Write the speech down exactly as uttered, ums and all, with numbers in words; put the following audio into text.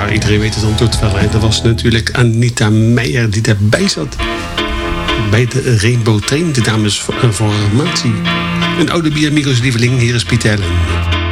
Ja, iedereen weet het antwoord wel. Hè. Dat was natuurlijk Anita Meijer die daarbij zat. Bij de Rainbow Train, de dames formatie. Een oude Biamigos lieveling, hier is Piet Allen.